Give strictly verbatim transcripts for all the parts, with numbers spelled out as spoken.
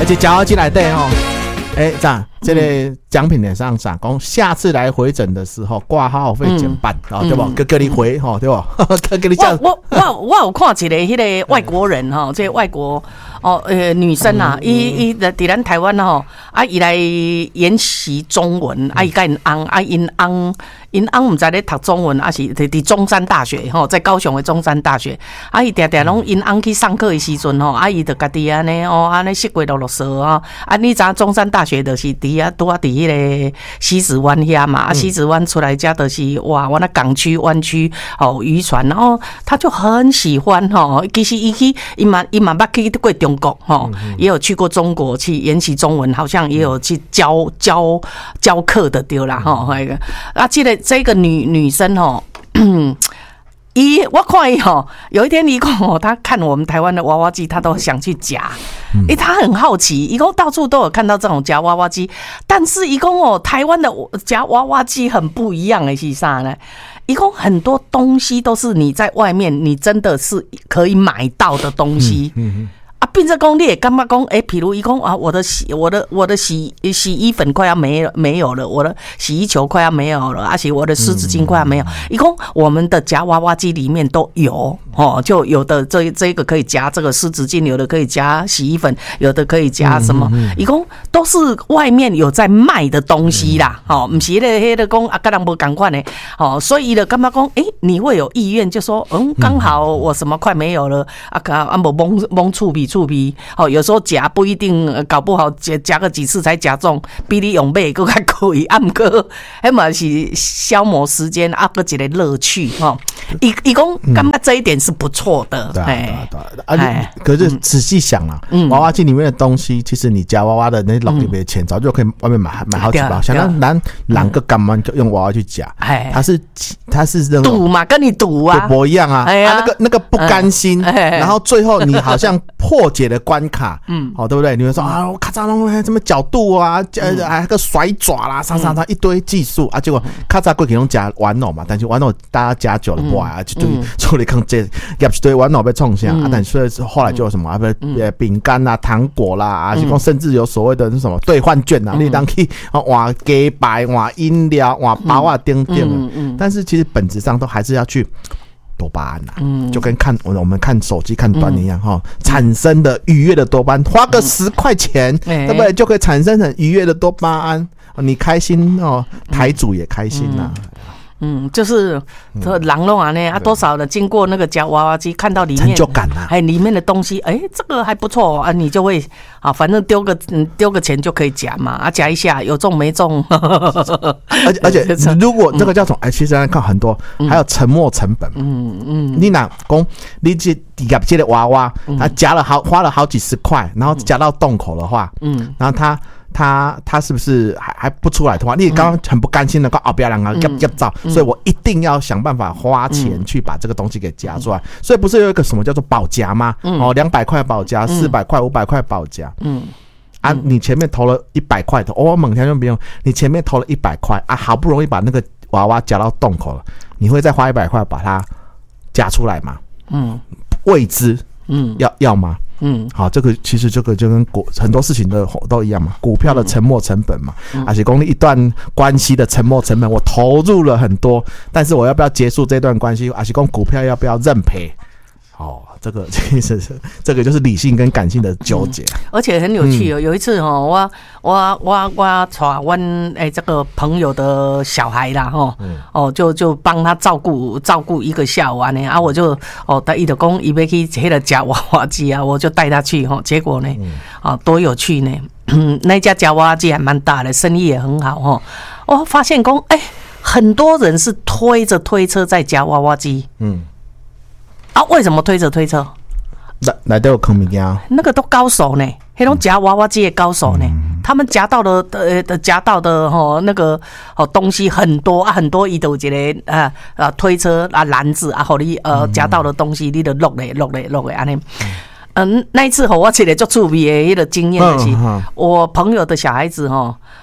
而且夹娃机来对哦，哎、欸，这样这个奖品的上上，讲下次来回诊的时候挂号费减半，嗯、哦，对不？给给你回哈，对不？给你我我我我有看一个迄个外国人哈，这个外国哦呃女生啊，伊伊在伫咱台湾吼，啊伊来研习中文，啊伊甲因翁啊因翁因翁毋知咧读中文，啊是伫伫中山大学吼，在高雄的中山大学，啊伊定定拢因翁去上课的时阵吼，啊伊就家己安尼哦安尼熟过落落说哦，啊你知中山大学就是伫啊拄啊伫迄个西子湾遐嘛，啊西子湾出来家就是哇，我那港区湾区哦渔船，然后他就很喜欢吼，其实伊去伊嘛伊嘛捌去过中国吼，也有去过中国去研习中文，好像也有去教教教课的对啦吼，那个啊这个这个女女生吼。伊我看伊吼，有一天伊讲哦，他看我们台湾的娃娃机，他都想去夹，因为他很好奇。伊讲到处都有看到这种夹娃娃机，但是伊讲哦，台湾的夹娃娃机很不一样的是啥呢？伊讲很多东西都是你在外面，你真的是可以买到的东西。嗯嗯啊，并且讲你也干嘛讲？哎，比如一讲啊，我的洗我的我的洗洗衣粉快要没没有了，我的洗衣球快要没有了，而且我的湿纸巾快要没有。一讲我们的夹娃娃机里面都有哦，就有的这这个可以夹这个湿纸巾，有的可以夹洗衣粉，有的可以夹什么？一讲都是外面有在卖的东西啦，哦，不是那那个讲啊，跟人无同款的哦，所以的干嘛讲？哎，你会有意愿就说，嗯，刚好我什么快没有了啊，啊无蒙蒙触鼻。触鼻哦，有时候夹不一定，搞不好夹夹个几次才夹中，比你用买更较贵。啊，不过迄嘛是消磨时间，啊，个一个乐趣哈。伊伊讲，感觉这一点是不错的。 对啊，对啊，啊，可是仔细想啊，娃娃机里面的东西，其实你夹娃娃的那老里面的钱，早就可以外面买买好几包。像咱咱两个干嘛就用娃娃去夹？它是它是那种赌嘛，跟你赌啊， 不一样啊。啊，那个那个不甘心，然后最后你好像破解的关卡，嗯，哦，对不对？你会说啊，我咔嚓弄什么角度啊，呃，还个甩爪啦，啥啥啥一堆技术啊，结果咔嚓过去用夹玩偶嘛，但是玩偶大家夹久了不爱啊，就对，处理看这也一堆玩偶被冲向啊，但是后来就有什么啊，呃，饼干啦、糖果啦啊，就甚至有所谓的什么兑换券啊，你当去换鸡排、换饮料、换包啊等等，但是其实本质上都还是要去。多巴胺啊，嗯，就跟看我们看手机看短一样哈，嗯，产生的愉悦的多巴胺，花个十块钱，嗯，对不对？就可以产生很愉悦的多巴胺，你开心哦，台主也开心呐，啊。嗯嗯，就是这狼龙啊呢啊，多少的经过那个夹娃娃机，看到里面成就感啊， 还里面的东西，哎，这个还不错啊，你就会啊，反正丢个丢个钱就可以夹嘛，啊，夹一下有中没中， 而且而且如果这个叫什么，哎，其实看很多，还有沉没成本，嗯嗯，你哪讲你这夹这个娃娃，他夹了好花了好几十块，然后夹到洞口的话，嗯，然后他。他他是不是还还不出来的话，你刚刚很不甘心的，讲哦不要让他夹夹照，所以我一定要想办法花钱去把这个东西给夹出来。所以不是有一个什么叫做保夹吗？哦，两百块保夹，四百块、五百块保夹。嗯，啊，你前面投了一百块的，哦，猛天就不用，你前面投了一百块啊，好不容易把那个娃娃夹到洞口了，你会再花一百块把它夹出来吗？嗯，未知，嗯，要要吗？嗯，好，这个其实这个就跟股很多事情的都一样嘛，股票的沉没成本嘛，嗯、而且功利一段关系的沉没成本，我投入了很多，但是我要不要结束这段关系？而且讲股票要不要认赔？哦，这个其实是这个就是理性跟感性的纠结、嗯， 而且很有趣哦。嗯、有一次哦，我我我我带我哎这个朋友的小孩啦哈，嗯、哦就就帮他照顾照顾一个下午啊呢啊，我就哦他伊就讲伊要去迄个夹娃娃机啊，我就带他去哈，结果呢啊、嗯、多有趣呢，那家夹娃娃机还蛮大的，生意也很好哈。我发现讲哎，很多人是推着推车在夹娃娃机，嗯。啊，为什么推着推车？ 来来都有坑物件， 那个都高手呢，那种夹娃娃机的高手呢，嗯、他们夹到的呃的夹到的吼那个哦东西很多啊，很多伊都有一个啊啊推车啊篮子啊，互你呃夹到的东西，你就落嘞落嘞落嘞安尼。嗯，那一次吼，我一个足趣味的迄个经验就是，嗯、我朋友的小孩子吼。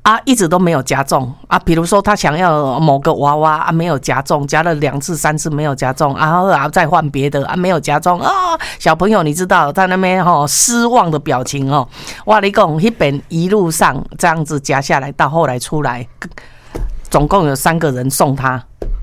啊，一直都没有夹中啊。比如说他想要某个娃娃啊，没有夹中，夹了两次三次没有夹中，然后啊再换别的啊，没有夹中啊。小朋友你知道他那边吼失望的表情哦，哇！你讲那边一路上这样子夹下来，到后来出来，总共有三个人送他。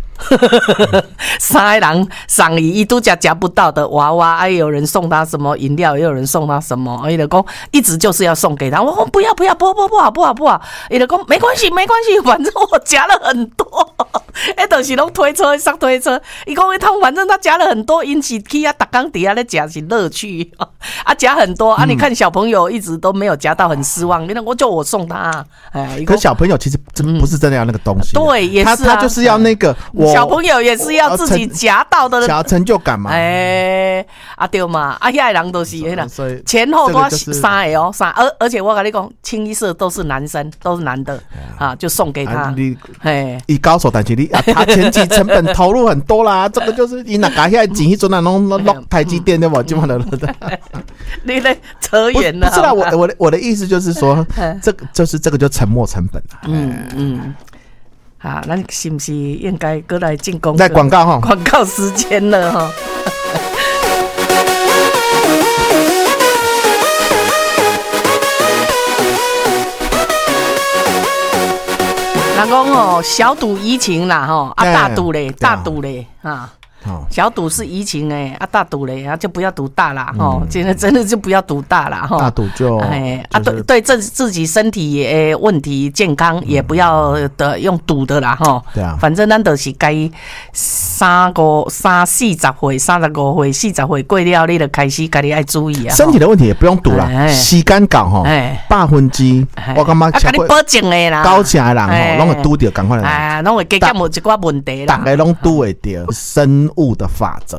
三个人送伊，伊都夹夹不到的娃娃，还有人送他什么饮料，也有人送他什么，伊就讲一直就是要送给他。我说不要不要，不不不好不好不好，伊就讲没关系没关系，反正我夹了很多，哎，就是拢推车上推车。伊讲一趟，反正他夹了很多，引起去啊，逐工底下咧夹是乐趣啊，夹很多啊。你看小朋友一直都没有夹到，很失望。你看我就我送他，哎， 可是小朋友其实不是真的要那个东西， 对，也是啊， 他他就是要那个我。 小朋友也是要自己夹到的， 想要成就感嘛。 哎、欸，啊对嘛，啊遐人都是迄啦，前后都三个哦，三而而且我跟你讲，清一色都是男生，都是男的啊，就送给他。 啊、你哎， 以高手，但是你啊，他前期成本投入很多啦，这个就是你哪家遐钱，迄阵啊弄弄台积电对不？基本上都。 你咧扯远了。 不是啦，我我的我的意思就是说，这个就是这个就沉没成本了。 嗯嗯。啊，咱是不是应该过来进攻？ 在广告哈， 广告时间了哈。人讲哦，小赌怡情啦哈，啊大赌嘞，大赌嘞啊。小赌是怡情哎，啊大赌嘞啊就不要赌大啦哈，真的真的就不要赌大啦哈。 大赌就哎啊对对，自自己身体也问题健康也不要的用赌的啦哈。 对啊， 反正咱都是该三个三四十岁、三十五岁、四十岁过了，你就开始家己爱注意啊。 身体的问题也不用赌啦，时间到吼，百分之我感觉啊，给你保证的啦， 高强的人吼，拢会拄着，赶快来， 哎，拢会加减有一寡问题啦， 大家拢拄会着生物的法则。